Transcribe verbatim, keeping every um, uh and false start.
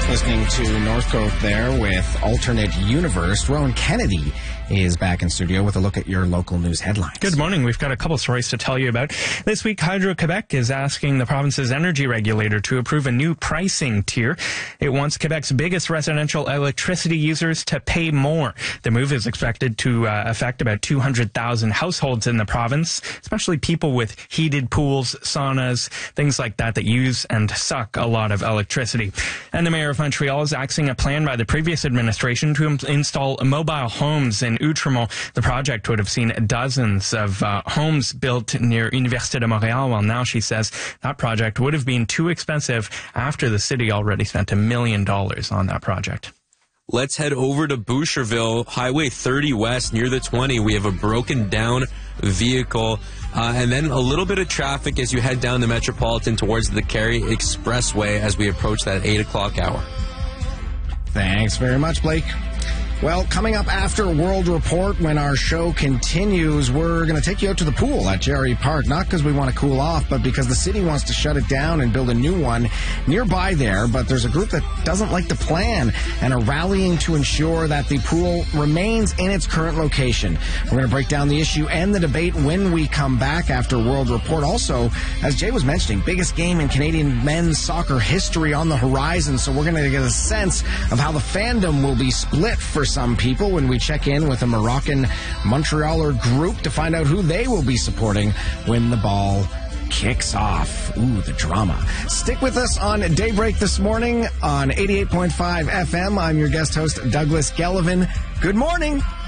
Listening to Northcote there with Alternate Universe. Rowan Kennedy is back in studio with a look at your local news headlines. Good morning. We've got a couple stories to tell you about. This week, Hydro-Quebec is asking the province's energy regulator to approve a new pricing tier. It wants Quebec's biggest residential electricity users to pay more. The move is expected to uh, affect about two hundred thousand households in the province, especially people with heated pools, saunas, things like that that use and suck a lot of electricity. And the mayor of Montreal is axing a plan by the previous administration to im- install mobile homes in Outremont. The project would have seen dozens of uh, homes built near Université de Montréal. Well, now she says that project would have been too expensive after the city already spent a million dollars on that project. Let's head over to Boucherville, Highway thirty West, near the twenty. We have a broken down vehicle, uh, and then a little bit of traffic as you head down the Metropolitan towards the Cary Expressway as we approach that eight o'clock hour. Thanks very much, Blake. Well, coming up after World Report, when our show continues, we're going to take you out to the pool at Gerry Park, not because we want to cool off, but because the city wants to shut it down and build a new one nearby there. But there's a group that doesn't like the plan and are rallying to ensure that the pool remains in its current location. We're going to break down the issue and the debate when we come back after World Report. Also, as Jay was mentioning, biggest game in Canadian men's soccer history on the horizon, so we're going to get a sense of how the fandom will be split for some people when we check in with a Moroccan Montrealer group to find out who they will be supporting when the ball kicks off. Ooh, the drama. Stick with us on Daybreak this morning on eighty-eight point five F M. I'm your guest host, Douglas Gellivan. Good morning.